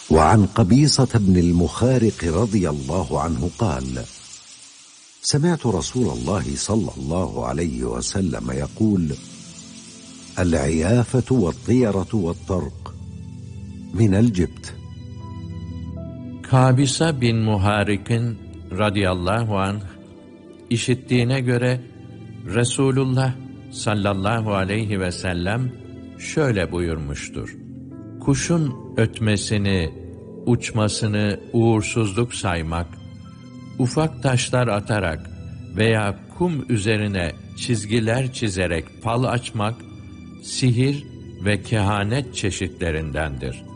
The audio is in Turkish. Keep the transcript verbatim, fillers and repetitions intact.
وعن قبيصة بن المخارق رضي الله عنه قال: سمعت رسول الله صلى الله عليه وسلم يقول: العيافة والطيرة والطرق من الجبت. Kabisa bin Muharik'in radıyallahu anh işittiğine göre Resulullah sallallahu aleyhi ve sellem şöyle buyurmuştur: Kuşun ötmesini, uçmasını uğursuzluk saymak, ufak taşlar atarak veya kum üzerine çizgiler çizerek fal açmak, sihir ve kehanet çeşitlerindendir.